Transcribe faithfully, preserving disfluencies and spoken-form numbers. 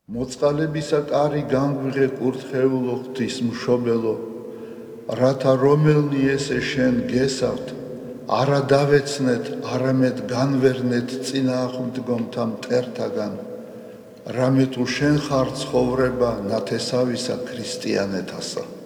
მოწყალებისა კარი განგვიღე კურთხეულო ღვთის მშობელო, რათა რომელნი ესე შენ გესავთ, არა დავეცნეთ, არამედ განვერნეთ წინააღმდგომთა მტერთაგან, რამე თუ შენ ხარ ცხოვრება ნათესავისა ქრისტიანეთასა.